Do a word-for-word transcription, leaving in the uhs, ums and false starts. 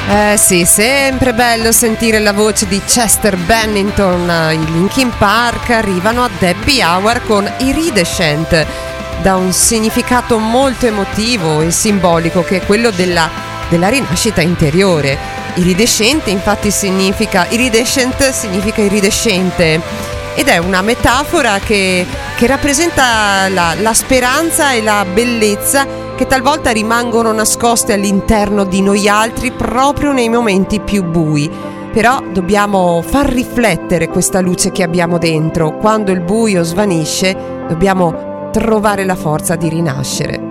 Eh sì, sempre bello sentire la voce di Chester Bennington. I Linkin Park arrivano a Happy Hour con Iridescent, da un significato molto emotivo e simbolico, che è quello della, della rinascita interiore. Iridescente infatti significa iridescent significa iridescente, ed è una metafora che, che rappresenta la, la speranza e la bellezza che talvolta rimangono nascoste all'interno di noi altri proprio nei momenti più bui. Però dobbiamo far riflettere questa luce che abbiamo dentro. Quando il buio svanisce, dobbiamo trovare la forza di rinascere.